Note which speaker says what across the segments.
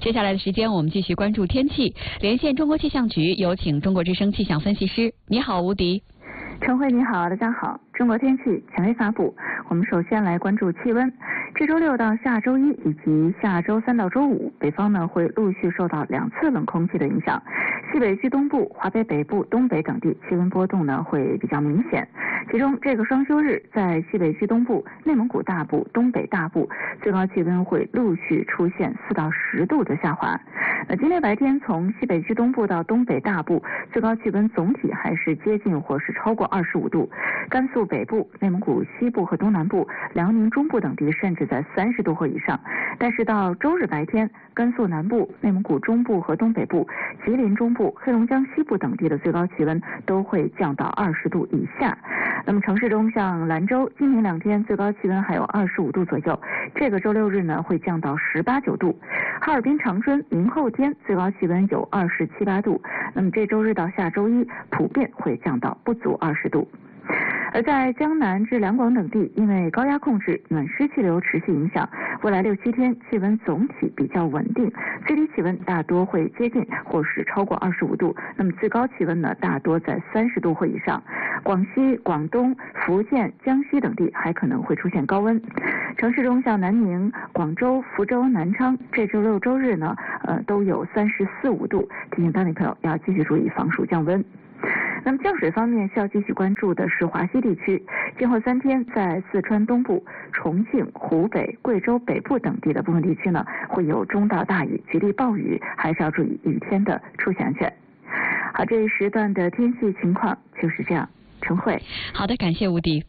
Speaker 1: 接下来的时间，我们继续关注天气。连线中国气象局，有请中国之声气象分析师。你好，吴迪。
Speaker 2: 陈慧，你好，大家好。中国天气权威发布，我们首先来关注气温。这周6到下周1以及下周3到周5，北方呢会陆续受到2次冷空气的影响，西北区东部、华北北部、东北等地气温波动呢会比较明显。其中这个双休日，在西北区东部、内蒙古大部、东北大部，最高气温会陆续出现4到10度的下滑。今天白天从西北区东部到东北大部，最高气温总体还是接近或是超过25度。甘肃北部、内蒙古西部和东南部、辽宁中部等地甚至在30度或以上。但是到周日白天，甘肃南部、内蒙古中部和东北部、吉林中部、黑龙江西部等地的最高气温都会降到20度以下。那么城市中像兰州，今明2天最高气温还有25度左右，这个周6日呢会降到18、9度。哈尔滨、长春明后天最高气温有27、8度，那么这周日到下周1普遍会降到不足20度。而在江南至两广等地，因为高压控制、暖湿气流持续影响，未来6、7天气温总体比较稳定，最低气温大多会接近或是超过25度，那么最高气温呢大多在30度或以上。广西、广东、福建、江西等地还可能会出现高温。城市中像南宁、广州、福州、南昌，这周6、周日呢都有34、5度，提醒当地朋友要继续注意防暑降温。那么降水方面，需要继续关注的是华西地区。今后3天，在四川东部、重庆、湖北、贵州北部等地的部分地区呢，会有中到大雨，局地暴雨，还是要注意雨天的出现安全。好，这一时段的天气情况就是这样。陈慧，
Speaker 1: 好的，感谢吴迪。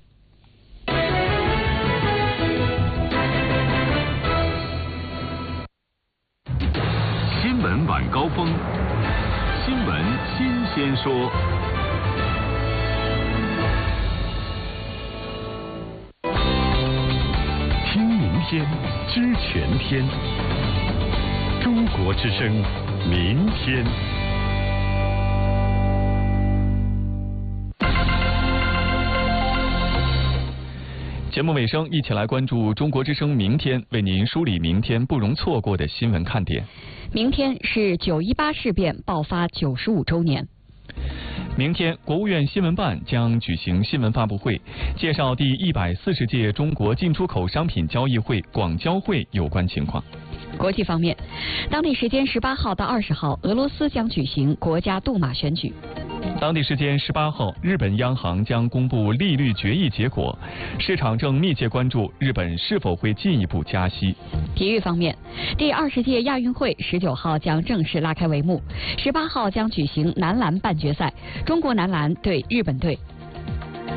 Speaker 3: 新闻晚高峰，新闻新鲜说。听明天，知全天。中国之声，明天。
Speaker 4: 节目尾声，一起来关注中国之声明天为您梳理明天不容错过的新闻看点。
Speaker 1: 明天是9·18事变爆发95周年。
Speaker 4: 明天，国务院新闻办将举行新闻发布会，介绍第140届中国进出口商品交易会广交会有关情况。
Speaker 1: 国际方面，当地时间18号到20号，俄罗斯将举行国家杜马选举。
Speaker 4: 当地时间18号，日本央行将公布利率决议结果，市场正密切关注日本是否会进一步加息。
Speaker 1: 体育方面，第20届亚运会19号将正式拉开帷幕，18号将举行男篮半决赛，中国男篮对日本队。